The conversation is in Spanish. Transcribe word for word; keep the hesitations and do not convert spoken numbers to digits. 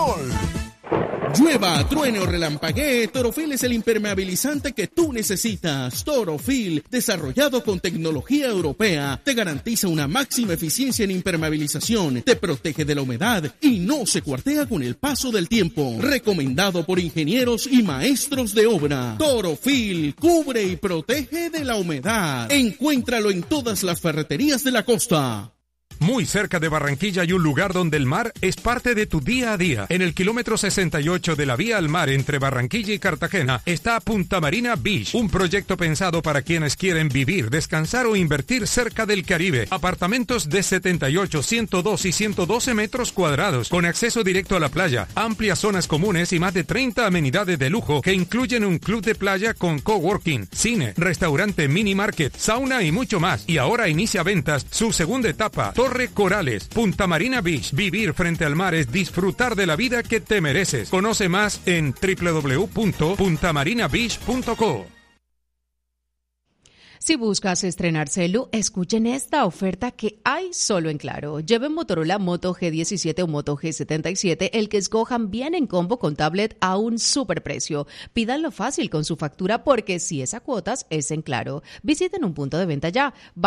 sol. Llueva, truene o relampaguee, Torofil es el impermeabilizante que tú necesitas. Torofil, desarrollado con tecnología europea, te garantiza una máxima eficiencia en impermeabilización, te protege de la humedad y no se cuartea con el paso del tiempo. Recomendado por ingenieros y maestros de obra. Torofil, cubre y protege de la humedad. Encuéntralo en todas las ferreterías de la costa. Muy cerca de Barranquilla hay un lugar donde el mar es parte de tu día a día. En el kilómetro sesenta y ocho de la vía al mar entre Barranquilla y Cartagena está Punta Marina Beach, un proyecto pensado para quienes quieren vivir, descansar o invertir cerca del Caribe. Apartamentos de setenta y ocho, ciento dos y ciento doce metros cuadrados, con acceso directo a la playa, amplias zonas comunes y más de treinta amenidades de lujo que incluyen un club de playa con coworking, cine, restaurante, mini market, sauna y mucho más. Y ahora inicia ventas su segunda etapa. Torre Corales, Punta Marina Beach. Vivir frente al mar es disfrutar de la vida que te mereces. Conoce más en doble u doble u doble u punto punta marina beach punto co. Si buscas estrenar celu, escuchen esta oferta que hay solo en Claro. Lleven Motorola Moto G diecisiete o Moto G setenta y siete, el que escojan, bien en combo con tablet a un superprecio. Pídanlo fácil con su factura porque si es a cuotas es en Claro. Visiten un punto de venta ya.